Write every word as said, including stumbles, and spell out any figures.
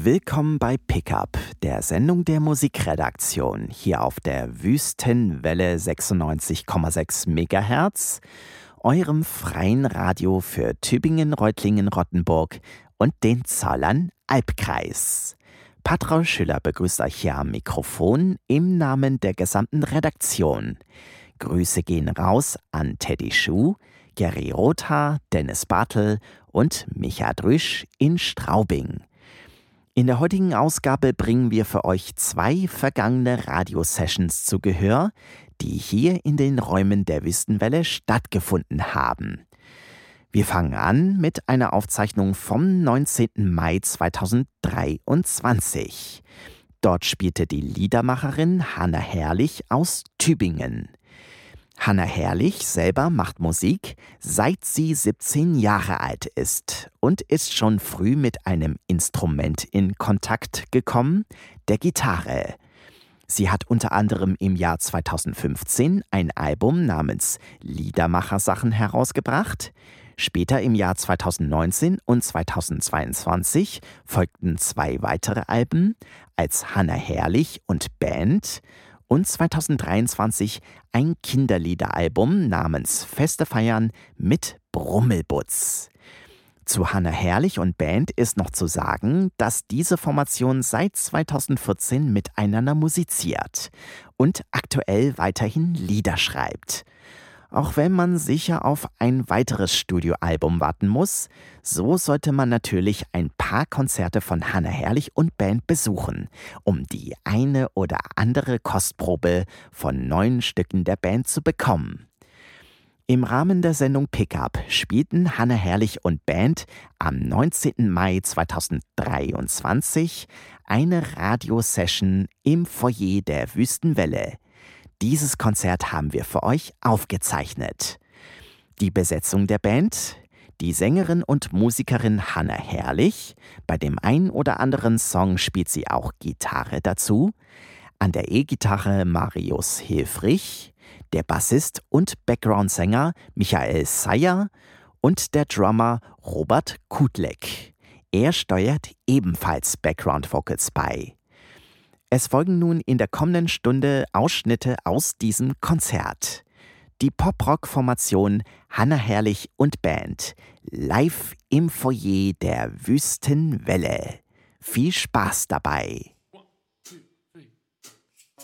Willkommen bei Pickup, der Sendung der Musikredaktion, hier auf der Wüstenwelle sechsundneunzig Komma sechs Megahertz, eurem freien Radio für Tübingen, Reutlingen, Rottenburg und den Zollern-Albkreis. Patrol Schüller begrüßt euch hier am Mikrofon im Namen der gesamten Redaktion. Grüße gehen raus an Teddy Schuh, Gary Rothaar, Dennis Bartel und Micha Drüsch in Straubing. In der heutigen Ausgabe bringen wir für euch zwei vergangene Radiosessions zu Gehör, die hier in den Räumen der Wüstenwelle stattgefunden haben. Wir fangen an mit einer Aufzeichnung vom neunzehnten Mai zweitausenddreiundzwanzig. Dort spielte die Liedermacherin Hanna Herrlich aus Tübingen. Hanna Herrlich selber macht Musik, seit sie siebzehn Jahre alt ist und ist schon früh mit einem Instrument in Kontakt gekommen, der Gitarre. Sie hat unter anderem im Jahr zweitausendfünfzehn ein Album namens Liedermachersachen herausgebracht. Später im Jahr zweitausendneunzehn und zweitausendzweiundzwanzig folgten zwei weitere Alben als Hanna Herrlich und Band und zweitausenddreiundzwanzig ein Kinderliederalbum namens Feste feiern mit Brummelbutz. Zu Hanna Herrlich und Band ist noch zu sagen, dass diese Formation seit zweitausendvierzehn miteinander musiziert und aktuell weiterhin Lieder schreibt. Auch wenn man sicher auf ein weiteres Studioalbum warten muss, so sollte man natürlich ein paar Konzerte von Hanna Herrlich und Band besuchen, um die eine oder andere Kostprobe von neuen Stücken der Band zu bekommen. Im Rahmen der Sendung Pickup spielten Hanna Herrlich und Band am neunzehnten Mai zweitausenddreiundzwanzig eine Radiosession im Foyer der Wüstenwelle. Dieses Konzert haben wir für euch aufgezeichnet. Die Besetzung der Band: die Sängerin und Musikerin Hanna Herrlich, bei dem einen oder anderen Song spielt sie auch Gitarre dazu, an der E-Gitarre Marius Hilfrich, der Bassist und Background-Sänger Michael Seyer und der Drummer Robert Kudleck. Er steuert ebenfalls Background-Vocals bei. Es folgen nun in der kommenden Stunde Ausschnitte aus diesem Konzert. Die Pop-Rock-Formation Hanna Herrlich und Band, live im Foyer der Wüstenwelle. Viel Spaß dabei!